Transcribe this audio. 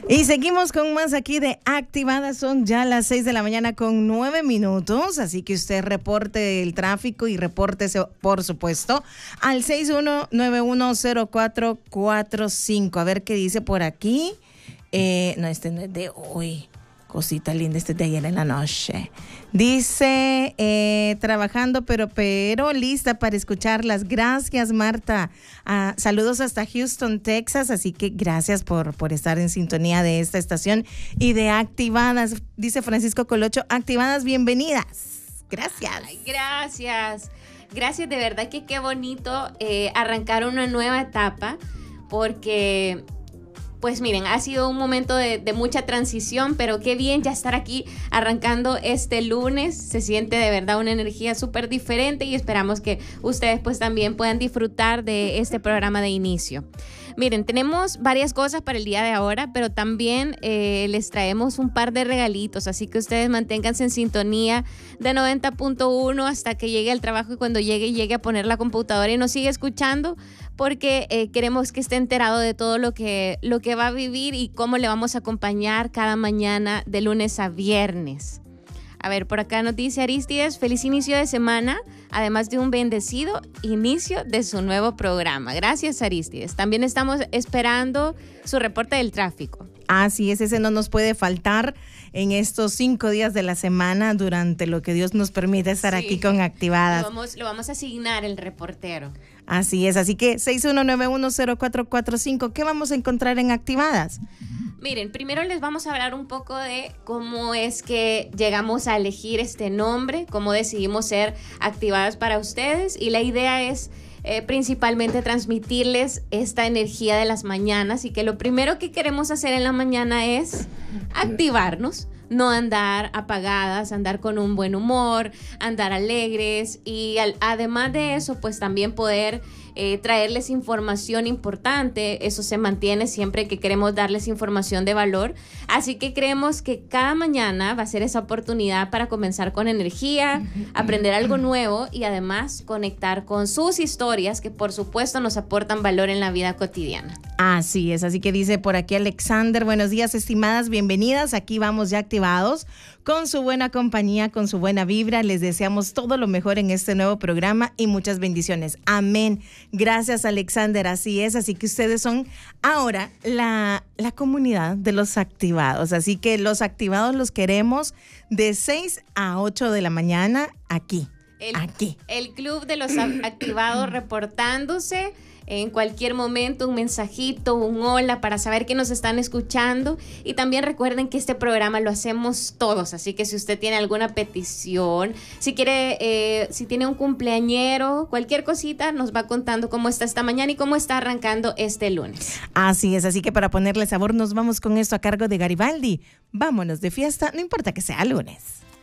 Y seguimos con más aquí de Activadas. Son ya las 6 de la mañana con 9 minutos. Así que usted reporte el tráfico y repórtese, por supuesto, al 61910445. A ver qué dice por aquí. No, este no es de hoy. Cosita linda, este es de ayer en la noche. Dice, trabajando pero lista para escucharlas. Gracias, Marta. Saludos hasta Houston, Texas. Así que gracias por estar en sintonía de esta estación y de Activadas. Dice Francisco Colocho, Activadas, bienvenidas. Gracias. Ay, gracias. Gracias, de verdad que qué bonito arrancar una nueva etapa, porque... Pues miren, ha sido un momento de mucha transición, pero qué bien ya estar aquí arrancando este lunes. Se siente de verdad una energía súper diferente y esperamos que ustedes pues también puedan disfrutar de este programa de inicio. Miren, tenemos varias cosas para el día de ahora, pero también les traemos un par de regalitos, así que ustedes manténganse en sintonía de 90.1 hasta que llegue al trabajo y cuando llegue a poner la computadora y nos siga escuchando, porque queremos que esté enterado de todo lo que va a vivir y cómo le vamos a acompañar cada mañana de lunes a viernes. A ver, por acá nos dice Aristides, feliz inicio de semana, además de un bendecido inicio de su nuevo programa. Gracias, Aristides. También estamos esperando su reporte del tráfico. Así es, ese no nos puede faltar en estos 5 días de la semana durante lo que Dios nos permite estar aquí con Activadas. Lo vamos a asignar el reportero. Así es, así que 61910445, ¿qué vamos a encontrar en Activadas? Miren, primero les vamos a hablar un poco de cómo es que llegamos a elegir este nombre, cómo decidimos ser Activadas para ustedes, y la idea es principalmente transmitirles esta energía de las mañanas, y que lo primero que queremos hacer en la mañana es activarnos, no andar apagadas, andar con un buen humor, andar alegres, y además de eso pues también poder traerles información importante. Eso se mantiene siempre que queremos darles información de valor, así que creemos que cada mañana va a ser esa oportunidad para comenzar con energía, aprender algo nuevo y además conectar con sus historias, que por supuesto nos aportan valor en la vida cotidiana. Así es, así que dice por aquí Alexander, buenos días estimadas, bienvenidas, aquí vamos ya activados con su buena compañía, con su buena vibra. Les deseamos todo lo mejor en este nuevo programa y muchas bendiciones. Amén. Gracias, Alexander. Así es. Así que ustedes son ahora la comunidad de los activados. Así que los activados los queremos de 6 a 8 de la mañana aquí. El club de los activados reportándose. En cualquier momento, un mensajito, un hola para saber que nos están escuchando. Y también recuerden que este programa lo hacemos todos, así que si usted tiene alguna petición, si tiene un cumpleañero, cualquier cosita, nos va contando cómo está esta mañana y cómo está arrancando este lunes. Así es, así que para ponerle sabor nos vamos con esto a cargo de Garibaldi. Vámonos de fiesta, no importa que sea lunes.